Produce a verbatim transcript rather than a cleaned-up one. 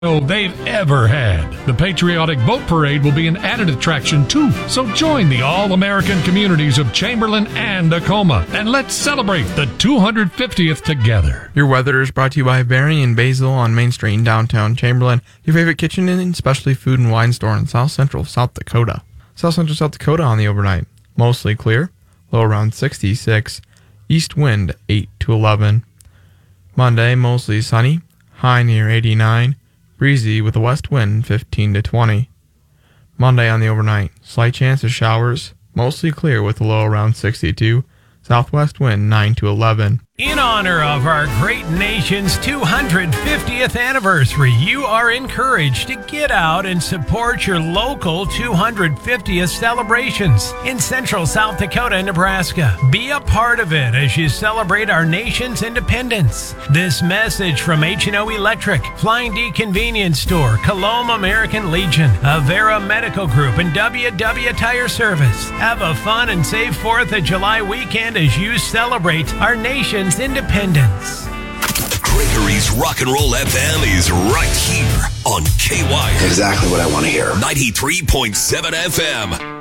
they've ever had. The Patriotic Boat Parade will be an added attraction too, so join the all-American communities of Chamberlain and Tacoma, and let's celebrate the two hundred fiftieth together. Your weather is brought to you by Barry and Basil on Main Street in downtown Chamberlain, your favorite kitchen and specialty food and wine store in South Central South Dakota. South Central South Dakota on the overnight, mostly clear, low around sixty-six, east wind eight to eleven. Monday, mostly sunny, high near eighty-nine. Breezy with a west wind fifteen to twenty. Monday on the overnight, slight chance of showers, mostly clear with a low around sixty-two. Southwest wind nine to eleven. In honor of our great nation's two hundred fiftieth anniversary, you are encouraged to get out and support your local two hundred fiftieth celebrations in Central South Dakota and Nebraska. Be a part of it as you celebrate our nation's independence. This message from H and O Electric, Flying D Convenience Store, Coloma American Legion, Avera Medical Group, and W W Tire Service. Have a fun and safe fourth of July weekend as you celebrate our nation's independence. Gregory's Rock and Roll F M is right here on K Y. Exactly what I want to hear. ninety-three point seven F M.